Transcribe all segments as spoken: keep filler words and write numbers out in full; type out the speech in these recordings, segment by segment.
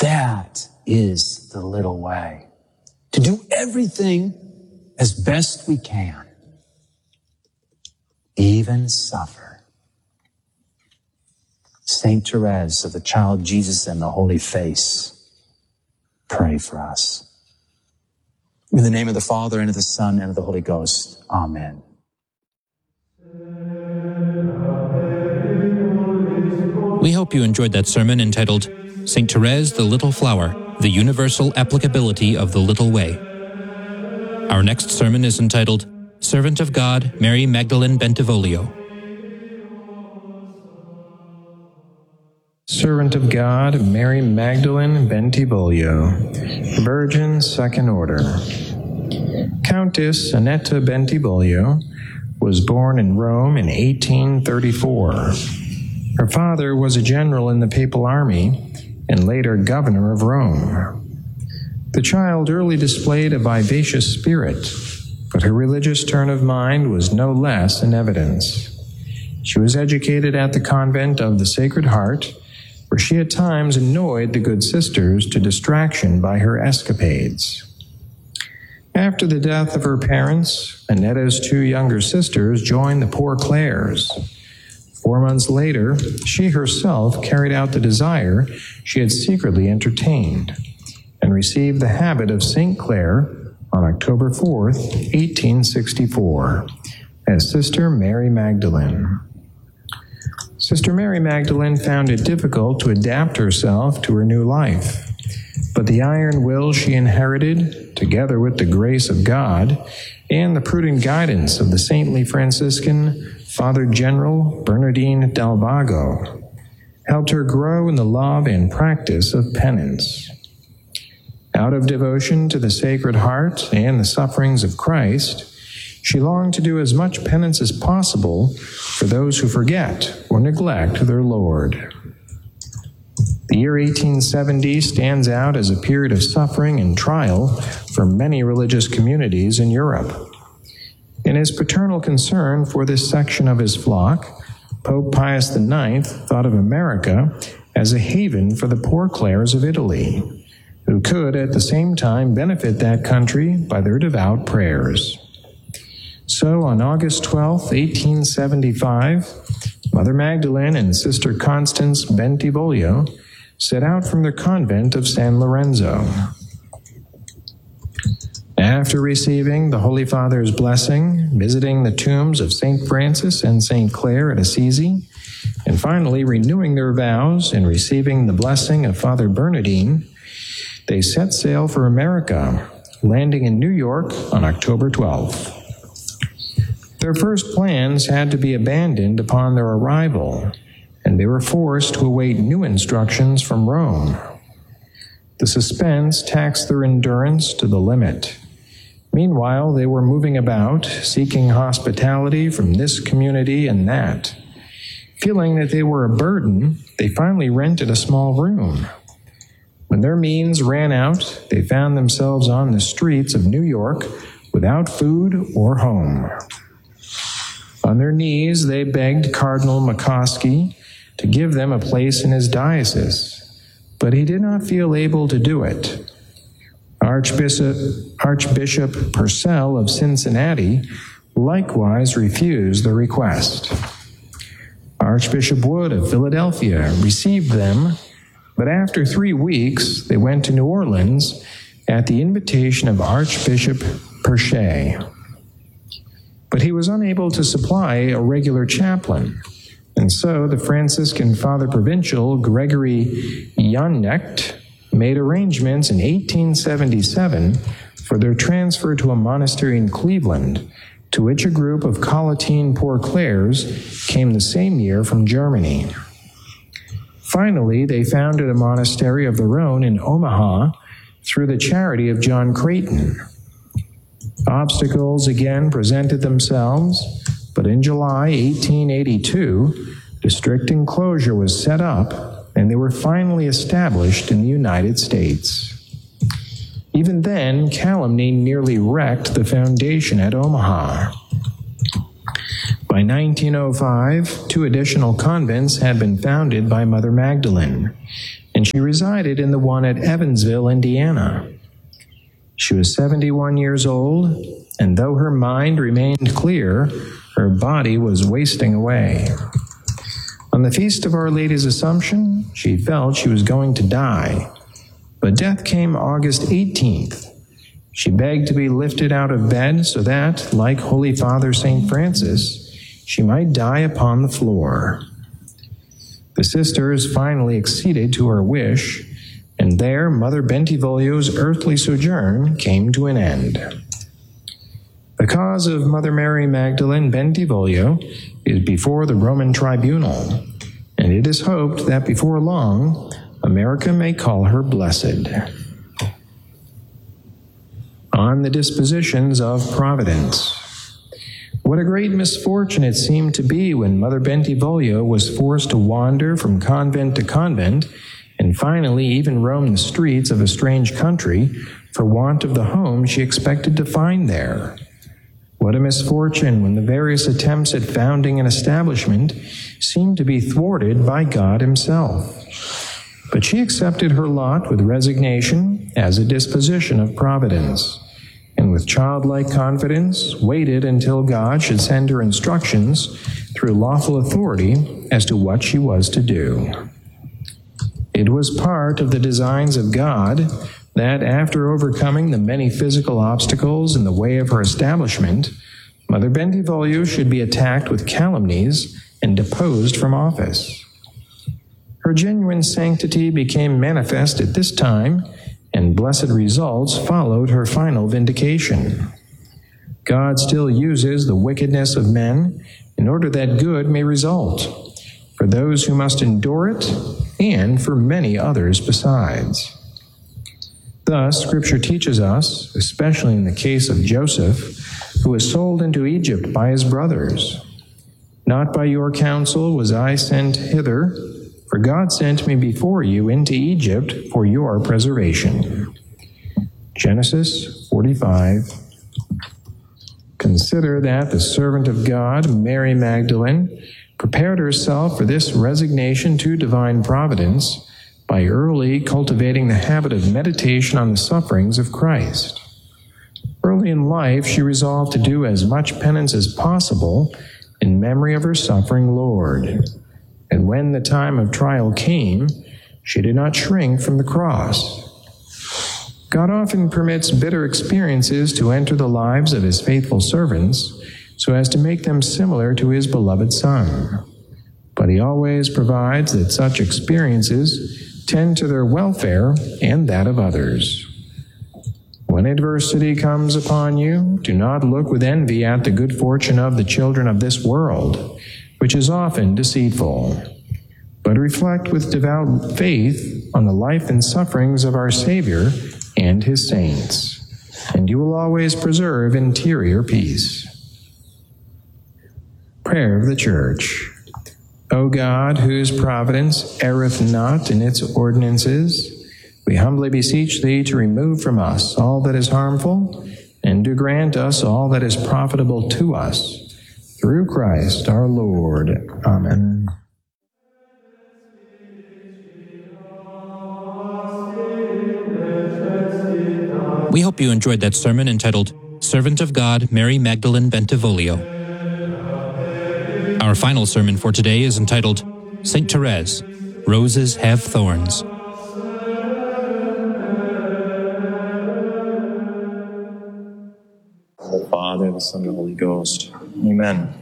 That is the little way. To do everything as best we can. Even suffer. Saint Therese of the Child Jesus and the Holy Face, pray for us. In the name of the Father, and of the Son, and of the Holy Ghost. Amen. We hope you enjoyed that sermon entitled Saint Therese the Little Flower, the Universal Applicability of the Little Way. Our next sermon is entitled Servant of God, Mary Magdalene Bentivoglio. Servant of God, Mary Magdalene Bentivoglio, Virgin Second Order. Countess Annetta Bentivoglio was born in Rome in eighteen thirty-four. Her father was a general in the papal army and later governor of Rome. The child early displayed a vivacious spirit, but her religious turn of mind was no less in evidence. She was educated at the convent of the Sacred Heart, where she at times annoyed the good sisters to distraction by her escapades. After the death of her parents, Annetta's two younger sisters joined the Poor Clares. Four months later, she herself carried out the desire she had secretly entertained and received the habit of Saint Clare on October fourth, eighteen sixty-four, as Sister Mary Magdalene. Sister Mary Magdalene found it difficult to adapt herself to her new life, but the iron will she inherited, together with the grace of God and the prudent guidance of the saintly Franciscan Father General Bernardine del Vago, helped her grow in the love and practice of penance. Out of devotion to the Sacred Heart and the sufferings of Christ, she longed to do as much penance as possible for those who forget or neglect their Lord. The year eighteen seventy stands out as a period of suffering and trial for many religious communities in Europe. In his paternal concern for this section of his flock, Pope Pius the Ninth thought of America as a haven for the Poor Clares of Italy, who could at the same time benefit that country by their devout prayers. So on August twelfth, eighteen seventy-five, Mother Magdalene and Sister Constance Bentivoglio set out from their convent of San Lorenzo. After receiving the Holy Father's blessing, visiting the tombs of Saint Francis and Saint Clare at Assisi, and finally renewing their vows and receiving the blessing of Father Bernardine, they set sail for America, landing in New York on October twelfth. Their first plans had to be abandoned upon their arrival, and they were forced to await new instructions from Rome. The suspense taxed their endurance to the limit. Meanwhile, they were moving about, seeking hospitality from this community and that. Feeling that they were a burden, they finally rented a small room. When their means ran out, they found themselves on the streets of New York without food or home. On their knees, they begged Cardinal McCoskey to give them a place in his diocese, but he did not feel able to do it. Archbishop, Archbishop Purcell of Cincinnati likewise refused the request. Archbishop Wood of Philadelphia received them, but after three weeks, they went to New Orleans at the invitation of Archbishop Perchet. But he was unable to supply a regular chaplain, and so the Franciscan Father Provincial Gregory Janecht made arrangements in eighteen seventy-seven for their transfer to a monastery in Cleveland, to which a group of Colatine Poor Clares came the same year from Germany. Finally, they founded a monastery of their own in Omaha through the charity of John Creighton. Obstacles again presented themselves, but in July eighteen eighty-two, the strict enclosure was set up, and they were finally established in the United States. Even then, calumny nearly wrecked the foundation at Omaha. By nineteen oh five, two additional convents had been founded by Mother Magdalene, and and she resided in the one at Evansville, Indiana. She was seventy-one years old, and though her mind remained clear, her body was wasting away. On the feast of Our Lady's Assumption, she felt she was going to die, but death came August eighteenth. She begged to be lifted out of bed so that, like Holy Father Saint Francis, she might die upon the floor. The sisters finally acceded to her wish, and there Mother Bentivoglio's earthly sojourn came to an end. The cause of Mother Mary Magdalene Bentivoglio is before the Roman tribunal, and it is hoped that before long, America may call her blessed. On the dispositions of Providence. What a great misfortune it seemed to be when Mother Bentivoglio was forced to wander from convent to convent and finally even roam the streets of a strange country for want of the home she expected to find there. What a misfortune when the various attempts at founding an establishment seemed to be thwarted by God Himself. But she accepted her lot with resignation as a disposition of Providence, and with childlike confidence waited until God should send her instructions through lawful authority as to what she was to do. It was part of the designs of God that after overcoming the many physical obstacles in the way of her establishment, Mother Bentivoglio should be attacked with calumnies and deposed from office. Her genuine sanctity became manifest at this time, and blessed results followed her final vindication. God still uses the wickedness of men in order that good may result, for those who must endure it, and for many others besides. Thus, Scripture teaches us, especially in the case of Joseph, who was sold into Egypt by his brothers, "Not by your counsel was I sent hither, for God sent me before you into Egypt for your preservation." Genesis forty-five. Consider that the servant of God, Mary Magdalene, prepared herself for this resignation to divine providence by early cultivating the habit of meditation on the sufferings of Christ. Early in life, she resolved to do as much penance as possible in memory of her suffering Lord. And when the time of trial came, she did not shrink from the cross. God often permits bitter experiences to enter the lives of His faithful servants so as to make them similar to His beloved Son. But He always provides that such experiences tend to their welfare and that of others. When adversity comes upon you, do not look with envy at the good fortune of the children of this world, which is often deceitful, but reflect with devout faith on the life and sufferings of our Savior and His saints, and you will always preserve interior peace. Prayer of the Church. O God, whose providence erreth not in its ordinances, we humbly beseech Thee to remove from us all that is harmful, and to grant us all that is profitable to us, through Christ our Lord. Amen. We hope you enjoyed that sermon entitled Servant of God, Mary Magdalene Bentivoglio. Our final sermon for today is entitled Saint Therese, Roses Have Thorns. The Father, the Son, and the Holy Ghost. Amen.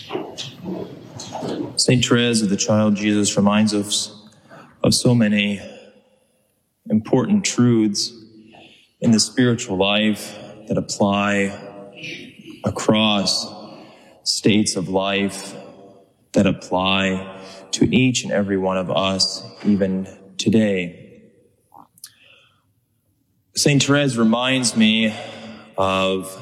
Saint Therese of the Child Jesus reminds us of so many important truths in the spiritual life that apply across states of life, that apply to each and every one of us, even today. Saint Therese reminds me of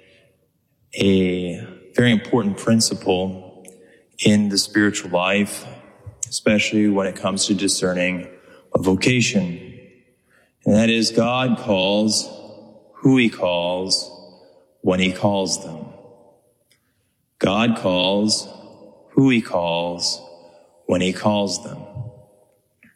a very important principle in the spiritual life, especially when it comes to discerning a vocation. And that is, God calls who He calls when He calls them. God calls who He calls when He calls them.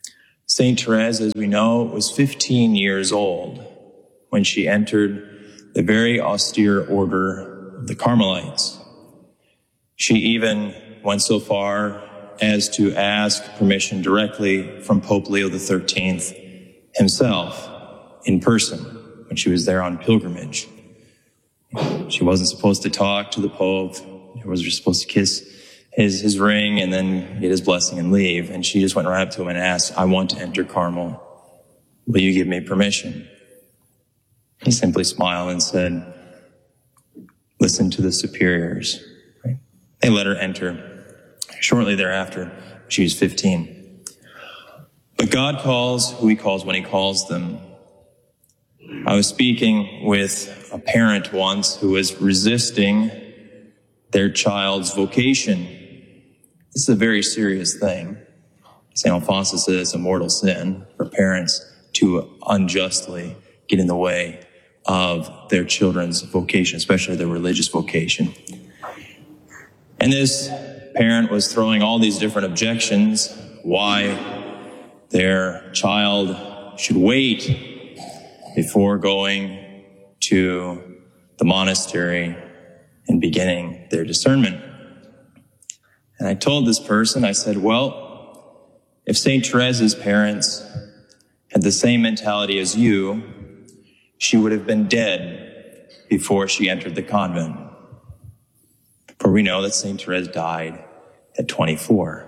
Saint Therese, as we know, was fifteen years old when she entered the very austere order of the Carmelites. She even went so far as to ask permission directly from Pope Leo the thirteenth himself in person when she was there on pilgrimage. She wasn't supposed to talk to the Pope. She was just supposed to kiss his, his ring and then get his blessing and leave. And she just went right up to him and asked, I want to enter Carmel. Will you give me permission? He simply smiled and said, listen to the superiors. Right? They let her enter. Shortly thereafter, she was fifteen. But God calls who he calls when he calls them. I was speaking with a parent once who was resisting their child's vocation. This is a very serious thing. Saint Alphonsus says it's a mortal sin for parents to unjustly get in the way of their children's vocation, especially their religious vocation. And this parent was throwing all these different objections why their child should wait before going to the monastery and beginning their discernment. And I told this person, I said, well, if Saint Therese's parents had the same mentality as you, she would have been dead before she entered the convent. For we know that Saint Therese died at twenty-four.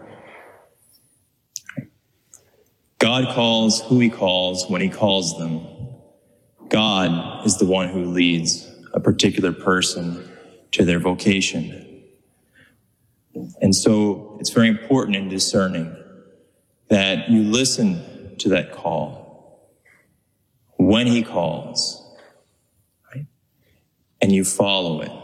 God calls who he calls when he calls them. God is the one who leads a particular person to their vocation. And so it's very important in discerning that you listen to that call when he calls, right? And you follow it.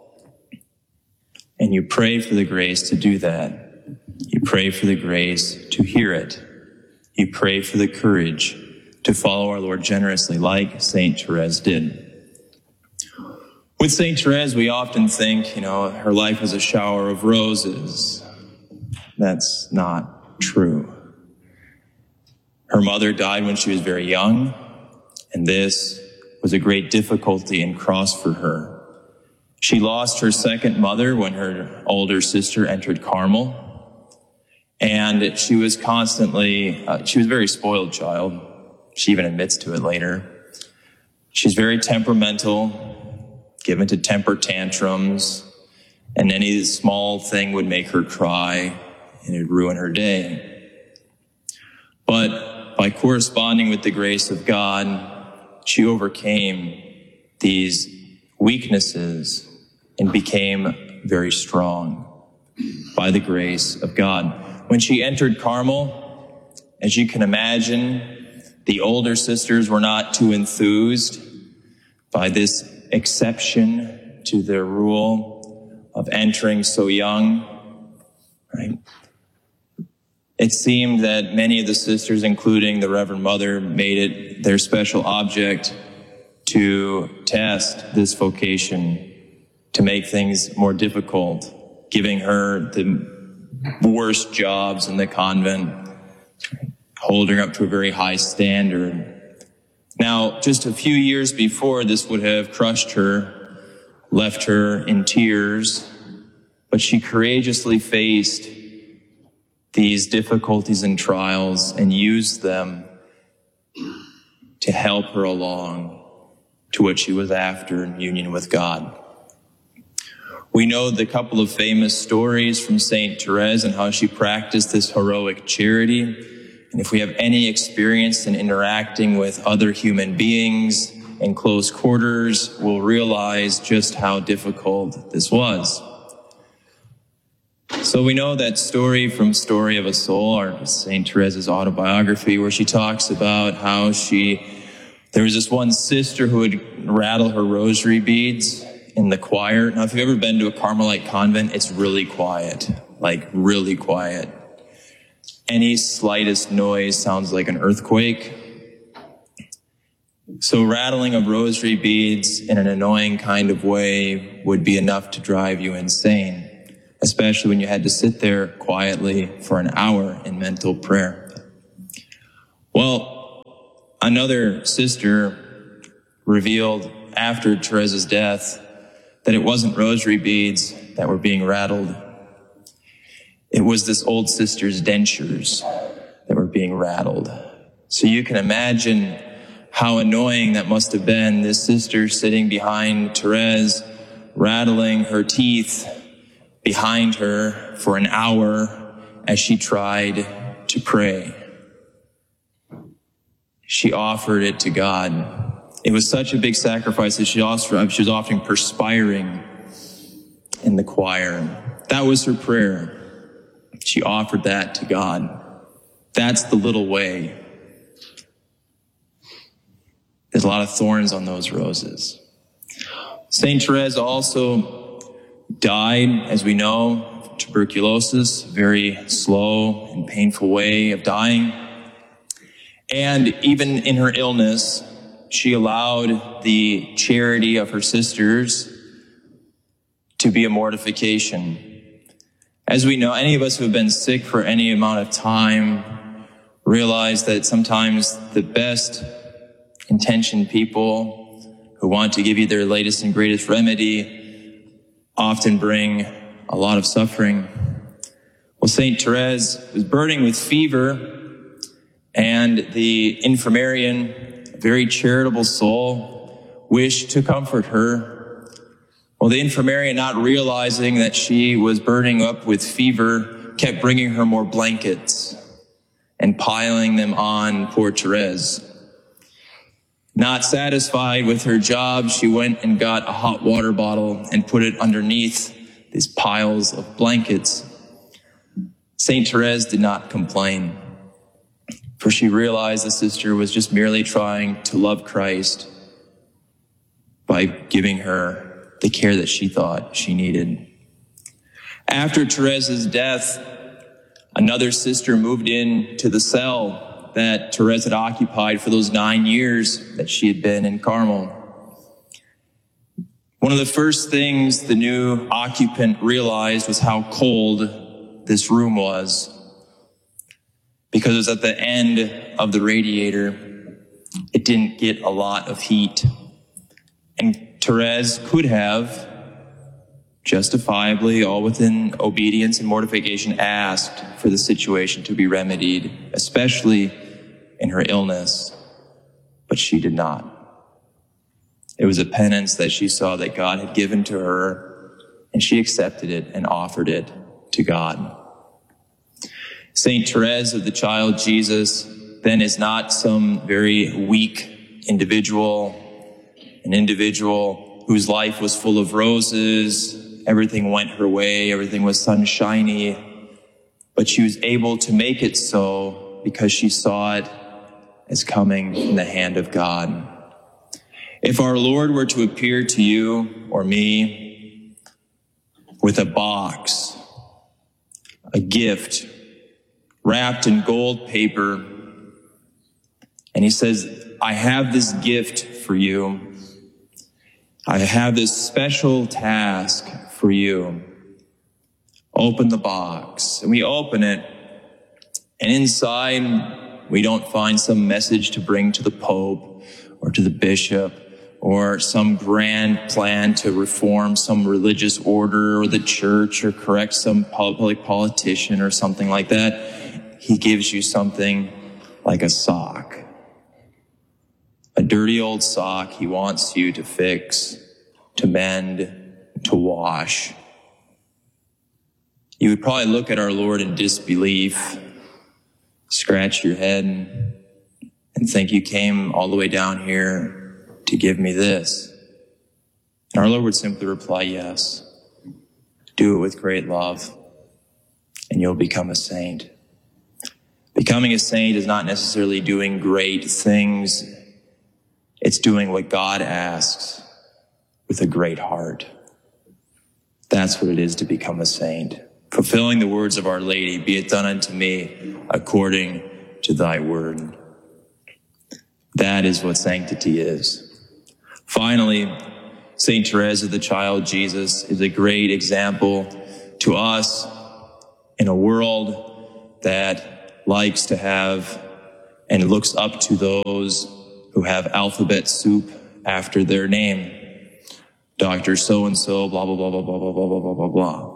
And you pray for the grace to do that. You pray for the grace to hear it. You pray for the courage to follow our Lord generously, like Saint Therese did. With Saint Therese, we often think, you know, her life was a shower of roses. That's not true. Her mother died when she was very young, and this was a great difficulty and cross for her. She lost her second mother when her older sister entered Carmel, and she was constantly, uh, she was a very spoiled child. She even admits to it later. She's very temperamental, given to temper tantrums, and any small thing would make her cry, and it would ruin her day. But by corresponding with the grace of God, she overcame these weaknesses and became very strong by the grace of God. When she entered Carmel, as you can imagine, the older sisters were not too enthused by this exception to their rule of entering so young, right? It seemed that many of the sisters, including the Reverend Mother, made it their special object to test this vocation, to make things more difficult, giving her the worst jobs in the convent, holding her up to a very high standard. Now, just a few years before, this would have crushed her, left her in tears, but she courageously faced these difficulties and trials and used them to help her along to what she was after in union with God. We know the couple of famous stories from Saint Therese and how she practiced this heroic charity. And if we have any experience in interacting with other human beings in close quarters, we'll realize just how difficult this was. So we know that story from Story of a Soul, or Saint Therese's autobiography, where she talks about how she, there was this one sister who would rattle her rosary beads in the choir. Now, if you've ever been to a Carmelite convent, it's really quiet, like really quiet. Any slightest noise sounds like an earthquake. So rattling of rosary beads in an annoying kind of way would be enough to drive you insane, especially when you had to sit there quietly for an hour in mental prayer. Well, another sister revealed after Therese's death that it wasn't rosary beads that were being rattled. It was this old sister's dentures that were being rattled. So you can imagine how annoying that must have been, this sister sitting behind Therese, rattling her teeth behind her for an hour as she tried to pray. She offered it to God. It was such a big sacrifice that she also, she was often perspiring in the choir. That was her prayer. She offered that to God. That's the little way. There's a lot of thorns on those roses. Saint Therese also died, as we know, of tuberculosis, very slow and painful way of dying. And even in her illness, she allowed the charity of her sisters to be a mortification. As we know, any of us who have been sick for any amount of time realize that sometimes the best intentioned people who want to give you their latest and greatest remedy often bring a lot of suffering. Well, Saint Therese was burning with fever, and the infirmarian, a very charitable soul, wished to comfort her. Well, the infirmarian, not realizing that she was burning up with fever, kept bringing her more blankets and piling them on poor Therese. Not satisfied with her job, she went and got a hot water bottle and put it underneath these piles of blankets. Saint Therese did not complain, for she realized the sister was just merely trying to love Christ by giving her the care that she thought she needed. After Therese's death, another sister moved in to the cell that Therese had occupied for those nine years that she had been in Carmel. One of the first things the new occupant realized was how cold this room was, because it was at the end of the radiator. It didn't get a lot of heat. And Therese could have justifiably, all within obedience and mortification, asked for the situation to be remedied, especially in her illness, but she did not. It was a penance that she saw that God had given to her, and she accepted it and offered it to God. Saint Therese of the Child Jesus then is not some very weak individual, an individual whose life was full of roses, everything went her way, everything was sunshiny, but she was able to make it so because she saw it as coming from the hand of God. If our Lord were to appear to you or me with a box, a gift wrapped in gold paper, and he says, I have this gift for you. I have this special task for you. Open the box. And we open it, and inside we don't find some message to bring to the Pope or to the bishop or some grand plan to reform some religious order or the church or correct some public politician or something like that. He gives you something like a sock. A dirty old sock he wants you to fix, to mend, to wash. You would probably look at our Lord in disbelief, scratch your head, and think you came all the way down here to give me this. And our Lord would simply reply, yes. Do it with great love, and you'll become a saint. Becoming a saint is not necessarily doing great things. It's doing what God asks with a great heart. That's what it is to become a saint. Fulfilling the words of Our Lady, be it done unto me according to thy word. That is what sanctity is. Finally, Saint Therese of the Child Jesus is a great example to us in a world that likes to have and looks up to those who have alphabet soup after their name. Doctor so-and-so, blah, blah, blah, blah, blah, blah, blah, blah, blah, blah, blah.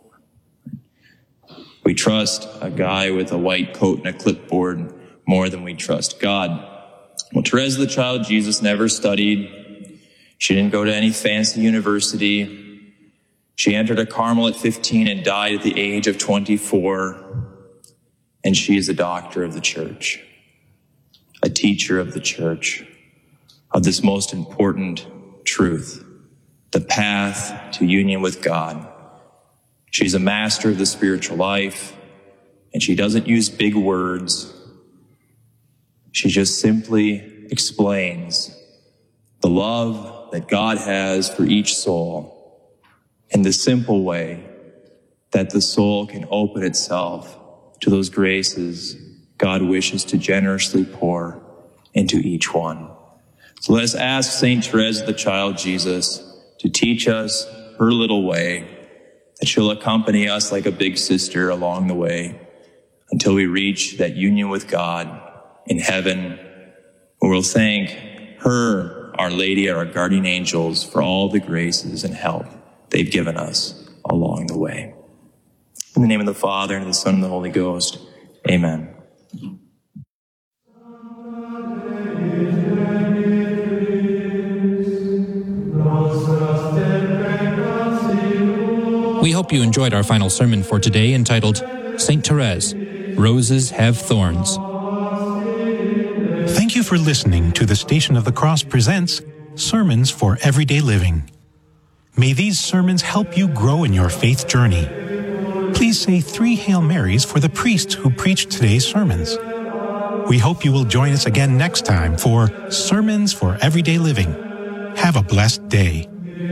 We trust a guy with a white coat and a clipboard more than we trust God. Well, Teresa, the child Jesus, never studied. She didn't go to any fancy university. She entered a Carmel at fifteen and died at the age of twenty-four. And she is a doctor of the church, a teacher of the church, of this most important truth, the path to union with God. She's a master of the spiritual life, and she doesn't use big words. She just simply explains the love that God has for each soul in the simple way that the soul can open itself to those graces God wishes to generously pour into each one. So let us ask Saint Teresa, the child Jesus, to teach us her little way, that she'll accompany us like a big sister along the way until we reach that union with God in heaven, where we'll thank her, Our Lady, our guardian angels, for all the graces and help they've given us along the way. In the name of the Father, and of the Son, and the Holy Ghost, amen. We hope you enjoyed our final sermon for today, entitled Saint Therese, Roses Have Thorns. Thank you for listening to the Station of the Cross presents Sermons for Everyday Living. May these sermons help you grow in your faith journey. Please say three Hail Marys for the priest who preached today's sermons. We hope you will join us again next time for Sermons for Everyday Living. Have a blessed day.